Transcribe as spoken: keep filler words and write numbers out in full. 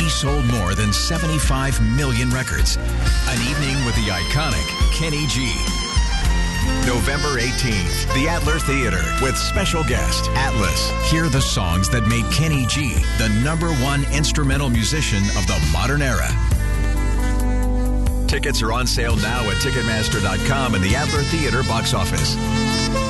He sold more than seventy-five million records. An evening with the iconic Kenny G. November eighteenth, the Adler Theater with special guest Atlas. Hear the songs that made Kenny G the number one instrumental musician of the modern era. Tickets are on sale now at Ticketmaster dot com and the Adler Theater box office.